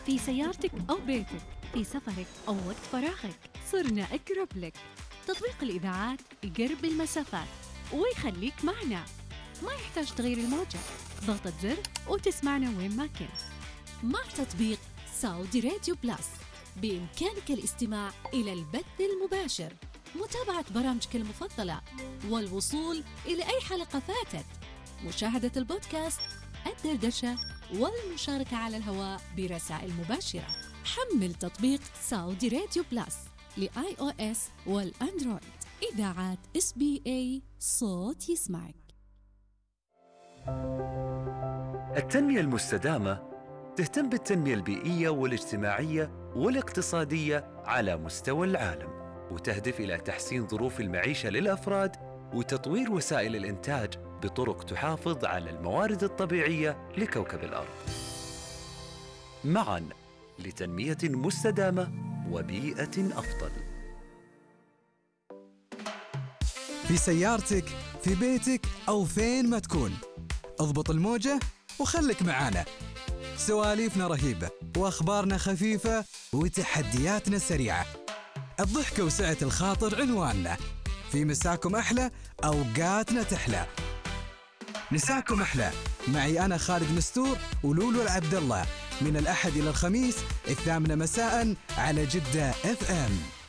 في سيارتك أو بيتك، في سفرك أو وقت فراغك، صرنا أقرب لك. تطبيق الإذاعات يقرب المسافات ويخليك معنا، ما يحتاج تغير الموجة، ضغطة زر وتسمعنا وين ما كنت. مع تطبيق سعودي راديو بلس بإمكانك الاستماع إلى البث المباشر، متابعة برامجك المفضلة، والوصول إلى أي حلقة فاتت، مشاهدة البودكاست، الدردشة، والمشاركة على الهواء برسائل مباشرة. حمل تطبيق سعودي راديو بلس لآي أو إس والأندرويد. إذاعات SBA، صوت يسمعك. التنمية المستدامة تهتم بالتنمية البيئية والاجتماعية والاقتصادية على مستوى العالم، وتهدف إلى تحسين ظروف المعيشة للأفراد وتطوير وسائل الإنتاج بطرق تحافظ على الموارد الطبيعية لكوكب الأرض، معاً لتنمية مستدامة وبيئة أفضل. في سيارتك، في بيتك، أو فين ما تكون، اضبط الموجة وخلك معانا. سواليفنا رهيبة وأخبارنا خفيفة وتحدياتنا سريعة. الضحكة وسعة الخاطر عنواننا. في مساكم أحلى، أوقاتنا تحلى. مساكم أحلى معي أنا خالد مستور ولولو العبد الله، من الأحد إلى الخميس 8 مساء على جدة FM.